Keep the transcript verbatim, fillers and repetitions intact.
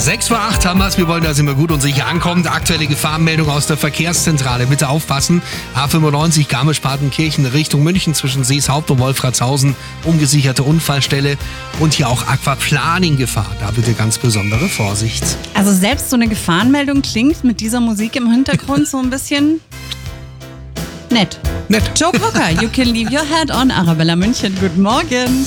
sechs vor acht haben wir es. Wir wollen, dass immer gut und sicher ankommt. Aktuelle Gefahrenmeldung aus der Verkehrszentrale. Bitte aufpassen. A fünfundneunzig Garmisch-Partenkirchen Richtung München zwischen Seeshaupt und Wolfratshausen. Ungesicherte Unfallstelle. Und hier auch Aquaplaning-Gefahr. Da bitte ganz besondere Vorsicht. Also selbst so eine Gefahrenmeldung klingt mit dieser Musik im Hintergrund so ein bisschen nett. Nett. Joe Cocker, You Can Leave Your Head On, Arabella München. Guten Morgen.